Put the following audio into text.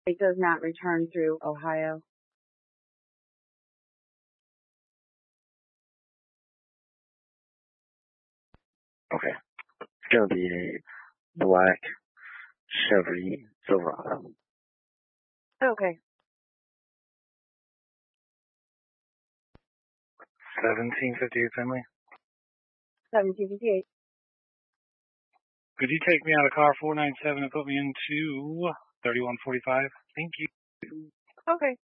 It does not return through Ohio. Okay. It's going to be a black Chevy Silverado. Okay. 1758 family. 1758. Could you take me out of car 497 and put me into 3145? Thank you. Okay.